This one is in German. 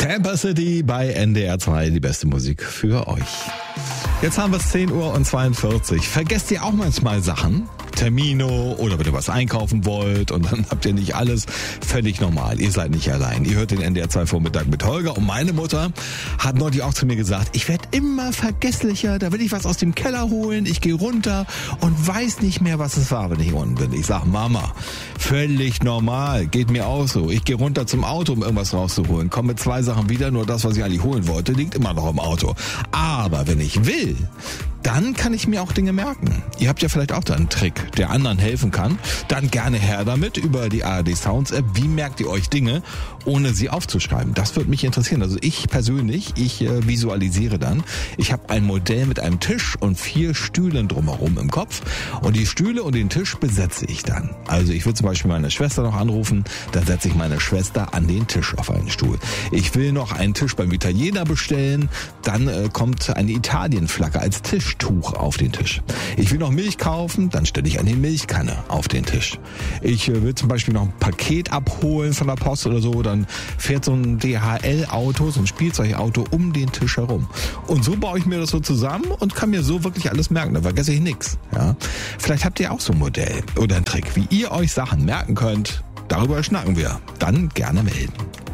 Camper City bei NDR 2, die beste Musik für euch. Jetzt haben wir es 10:42 Uhr. Vergesst ihr auch manchmal Sachen? Termine oder wenn ihr was einkaufen wollt und dann habt ihr nicht alles, völlig normal. Ihr seid nicht allein. Ihr hört den NDR 2 Vormittag mit Holger und meine Mutter hat neulich auch zu mir gesagt, ich werde immer vergesslicher, da will ich was aus dem Keller holen, ich gehe runter und weiß nicht mehr, was es war, wenn ich unten bin. Ich sag, Mama, völlig normal, geht mir auch so. Ich gehe runter zum Auto, um irgendwas rauszuholen, komme mit 2 Sachen wieder, nur das, was ich eigentlich holen wollte, liegt immer noch im Auto. Aber wenn ich will, dann kann ich mir auch Dinge merken. Ihr habt ja vielleicht auch da einen Trick, der anderen helfen kann. Dann gerne her damit über die ARD Sounds App. Wie merkt ihr euch Dinge, ohne sie aufzuschreiben? Das würde mich interessieren. Also ich persönlich, visualisiere dann. Ich habe ein Modell mit einem Tisch und 4 Stühlen drumherum im Kopf. Und die Stühle und den Tisch besetze ich dann. Also ich will zum Beispiel meine Schwester noch anrufen. Dann setze ich meine Schwester an den Tisch auf einen Stuhl. Ich will noch einen Tisch beim Italiener bestellen. Dann kommt eine Italienflagge als Tischtuch auf den Tisch. Ich will noch Milch kaufen, dann stelle ich eine Milchkanne auf den Tisch. Ich will zum Beispiel noch ein Paket abholen von der Post oder so, dann fährt so ein DHL-Auto, so ein Spielzeugauto um den Tisch herum. Und so baue ich mir das so zusammen und kann mir so wirklich alles merken, da vergesse ich nichts. Ja? Vielleicht habt ihr auch so ein Modell oder einen Trick, wie ihr euch Sachen merken könnt. Darüber schnacken wir. Dann gerne melden.